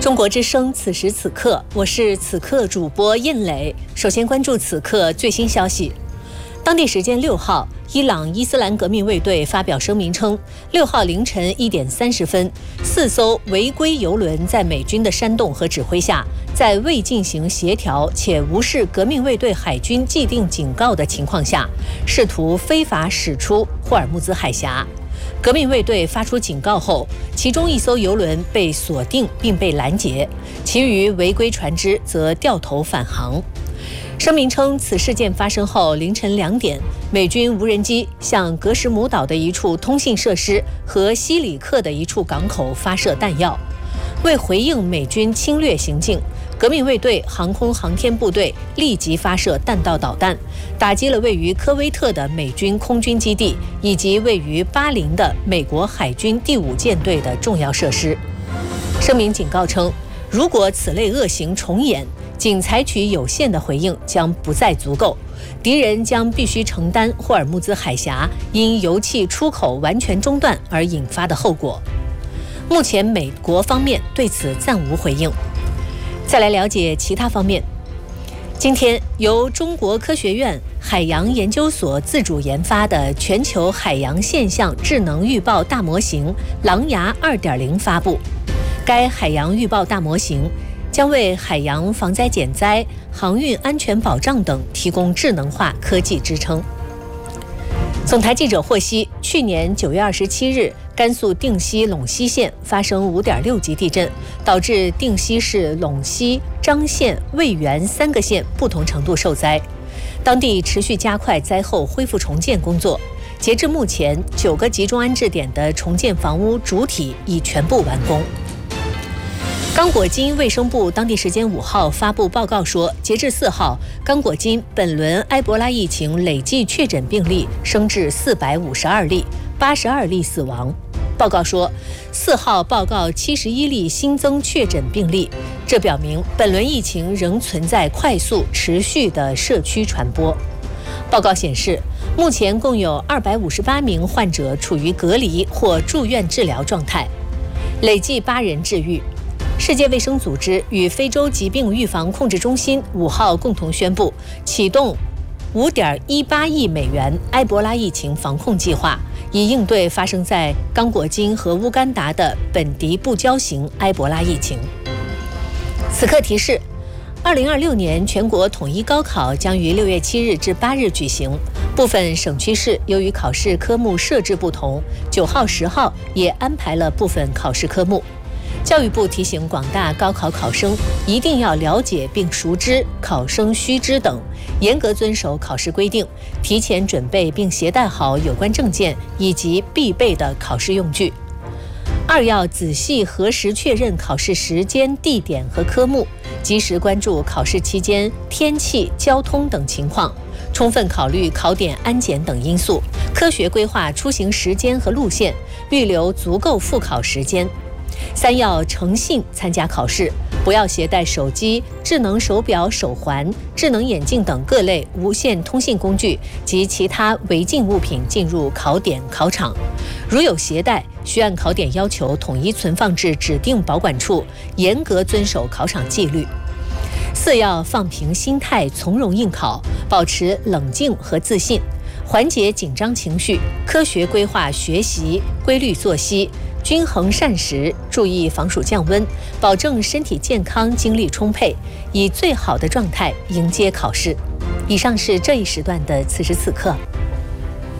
中国之声，此时此刻，我是此刻主播印磊。首先关注此刻最新消息。当地时间6号，伊朗伊斯兰革命卫队发表声明称，6号凌晨1点30分，4艘违规油轮在美军的煽动和指挥下，在未进行协调且无视革命卫队海军既定警告的情况下，试图非法驶出霍尔木兹海峡。革命卫队发出警告后，其中1艘油轮被锁定并被拦截，其余违规船只则掉头返航。声明称，此事件发生后凌晨2点，美军无人机向格什姆岛的一处通信设施和西里克的一处港口发射弹药。为回应美军侵略行径，革命卫队航空航天部队立即发射弹道导弹，打击了位于科威特的美军空军基地以及位于巴林的美国海军第5舰队的重要设施。声明警告称，如果此类恶行重演，仅采取有限的回应将不再足够，敌人将必须承担霍尔木兹海峡因油气出口完全中断而引发的后果。目前美国方面对此暂无回应。再来了解其他方面。今天，由中国科学院海洋研究所自主研发的全球海洋现象智能预报大模型狼牙 2.0 发布。该海洋预报大模型将为海洋防灾减灾、航运安全保障等提供智能化科技支撑。总台记者获悉，去年9月27日，甘肃定西陇西县发生5.6级地震，导致定西市陇西、张县、渭源3个县不同程度受灾。当地持续加快灾后恢复重建工作，截至目前，9个集中安置点的重建房屋主体已全部完工。刚果金卫生部当地时间5号发布报告说，截至4号，刚果金本轮埃博拉疫情累计确诊病例升至452例，82例死亡。报告说，4号报告71例新增确诊病例，这表明本轮疫情仍存在快速持续的社区传播。报告显示，目前共有258名患者处于隔离或住院治疗状态，累计8人治愈。世界卫生组织与非洲疾病预防控制中心5号共同宣布，启动5.18亿美元埃博拉疫情防控计划，以应对发生在刚果金和乌干达的本迪布胶型埃博拉疫情。此刻提示，2026年全国统一高考将于6月7日至8日举行，部分省区市由于考试科目设置不同，9号、10号也安排了部分考试科目。教育部提醒广大高考考生一定要了解并熟知考生须知等，严格遵守考试规定，提前准备并携带好有关证件以及必备的考试用具。2要仔细核实确认考试时间、地点和科目，及时关注考试期间天气、交通等情况，充分考虑考点安检等因素，科学规划出行时间和路线，预留足够复考时间。3要诚信参加考试，不要携带手机、智能手表、手环、智能眼镜等各类无线通信工具及其他违禁物品进入考点、考场。如有携带，需按考点要求统一存放至指定保管处，严格遵守考场纪律。4要放平心态，从容应考，保持冷静和自信，缓解紧张情绪，科学规划学习，规律作息，均衡膳食，注意防暑降温，保证身体健康、精力充沛，以最好的状态迎接考试。以上是这一时段的此时此刻。